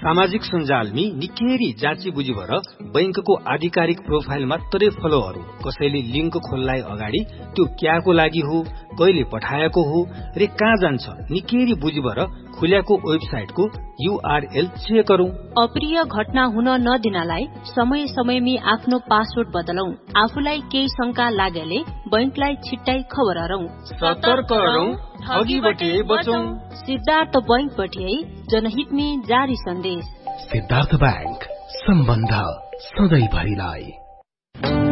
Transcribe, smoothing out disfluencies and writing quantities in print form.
सामाजिक सञ्जालमी निकै जाँची बुझी भएर बैंकको आधिकारिक प्रोफाइल मात्रै फलो गरौं। कसैले लिंक खोल्लाई अगाडि त्यो क्याको लागि हो, कहिले पठाएको हो रे कहाँ जान्छ निकै बुझी भएर खुल्याको वेबसाइटको URL चेक गरौं। अप्रिय घटना हुन नदिनलाई समय समयमी आफ्नो पासवर्ड बदलौं। आफूलाई केही शंका लागेले बैंकलाई छिट्टै खबर गरौं। सतर्क रहौं, ठगीबटे बचौं। सिद्धार्थ बैंकबटे जनहितमी जारी सन्देश। सिद्धार्थ बैंक, सम्बन्ध सधैं भरिलाई।